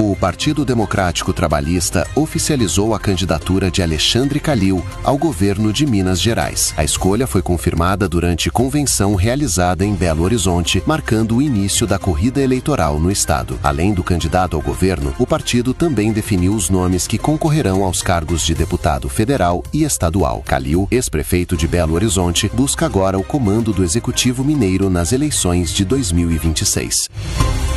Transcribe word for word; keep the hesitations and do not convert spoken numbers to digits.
O Partido Democrático Trabalhista oficializou a candidatura de Alexandre Calil ao governo de Minas Gerais. A escolha foi confirmada durante convenção realizada em Belo Horizonte, marcando o início da corrida eleitoral no estado. Além do candidato ao governo, o partido também definiu os nomes que concorrerão aos cargos de deputado federal e estadual. Calil, ex-prefeito de Belo Horizonte, busca agora o comando do Executivo Mineiro nas eleições de dois mil e vinte e seis.